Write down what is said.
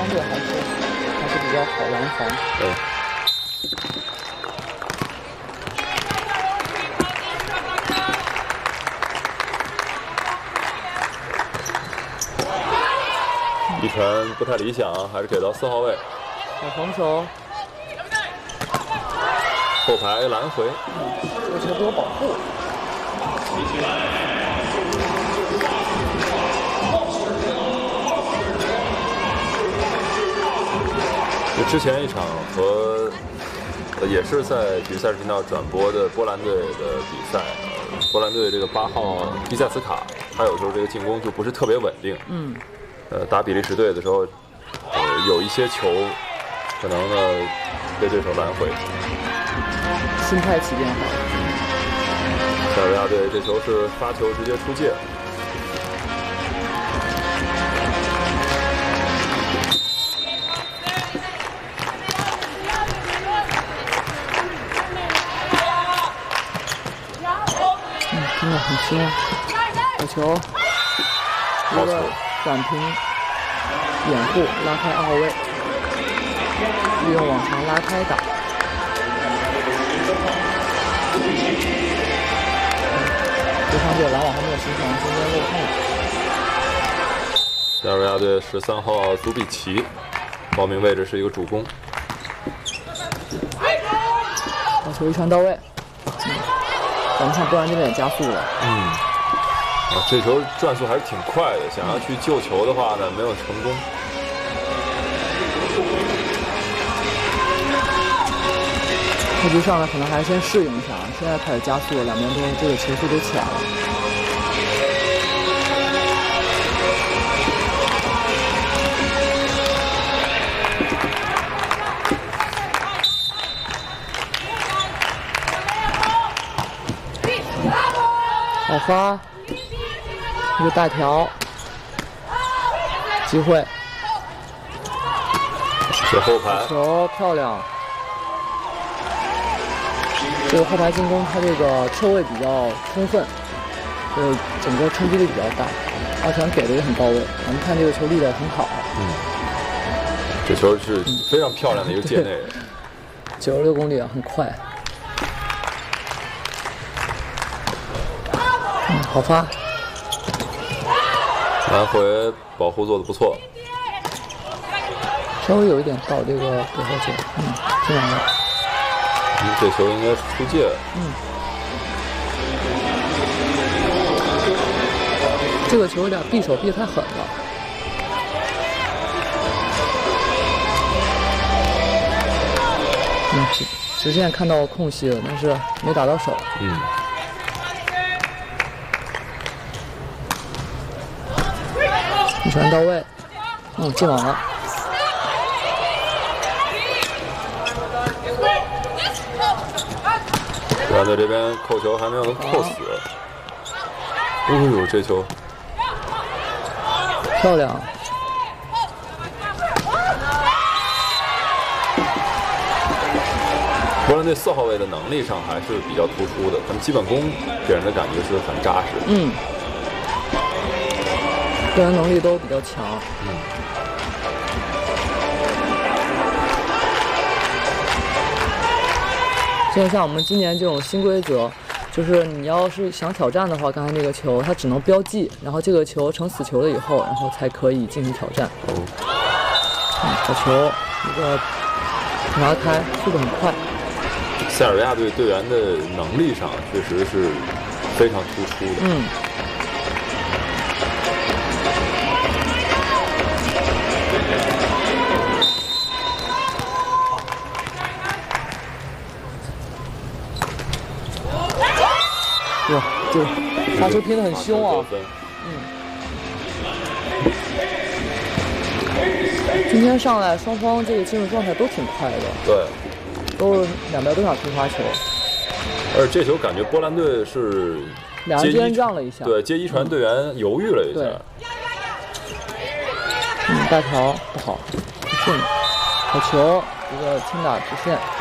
相对还是比较好拦防。 对。一传不太理想，还是给到4号位。 好防守。 后排拦回。 这个球不有保护。 之前一场和也是在体育赛事频道转播的波兰队的比赛，波兰队这个8号伊塞茨卡，他有时候这个进攻就不是特别稳定。打比利时队的时候，有一些球可能呢被对手拦回。 心态起变化。 塞尔维亚队这球是发球直接出界。 真的很凶。好球，一个短平掩护拉开2号位，利用往长拉开打。对方这个拦网还没有形成，中间落空。 塞尔维亚队13号祖比奇，报名位置是一个主攻。 好球一传到位。咱们看波兰这边也加速了。 这球转速还是挺快的，想要去救球的话呢，没有成功。 开局上来可能还是先适应一下，现在开始加速了，两边都这个球速都起来了。好发，一个大条，机会， 是后排球漂亮。这个后排进攻，它这个车位比较充分，整个冲击力比较大，二传给的也很到位。咱们看这个球立得很好。 这球是非常漂亮的一个界内 ，96公里啊，很快。好发， 来回保护做得不错， 稍微有一点到这个背后去，挺难的。 这球应该是出界。 这个球有点匕首匕太狠了。直线看到空隙了，但是没打到手。一传到位，进网了。 波兰队这边扣球还没有能扣死。这球漂亮。 波兰队4号位的能力上还是比较突出的，他们基本功给人的感觉是很扎实。 个人能力都比较强。就像我们今年这种新规则，就是你要是想挑战的话，刚才那个球它只能标记，然后这个球成死球了以后，然后才可以进行挑战。好球，一个拿开，速度很快。 塞尔维亚队队员的能力上确实是非常突出的。 哇，这发球拼得很凶啊！今天上来双方这个进入状态都挺快的。 对， 都是两边都想突发球。 而这球感觉波兰队是两人之间让了一下， 对，接一传队员犹豫了一下。 大条不好，不顺，好球，一个轻打直线。